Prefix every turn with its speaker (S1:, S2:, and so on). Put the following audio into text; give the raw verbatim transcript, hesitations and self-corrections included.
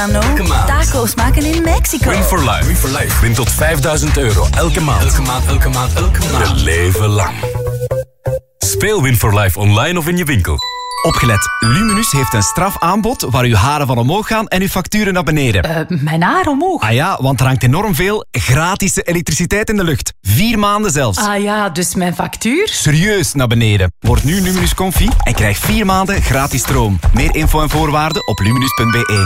S1: Elke maand. Taco's maken in Mexico.
S2: Win for life. Win for life. Win tot vijfduizend euro elke maand. Elke maand, elke maand, elke maand. Een leven lang. Speel Win for Life online of in je winkel.
S3: Opgelet, Luminus heeft een strafaanbod waar uw haren van omhoog gaan en uw facturen naar beneden.
S4: Uh, mijn haar omhoog?
S3: Ah ja, want er hangt enorm veel gratis elektriciteit in de lucht. Vier maanden zelfs.
S4: Ah ja, dus mijn factuur?
S3: Serieus naar beneden. Word nu Luminus Confi en krijg vier maanden gratis stroom. Meer info en voorwaarden op luminus punt be.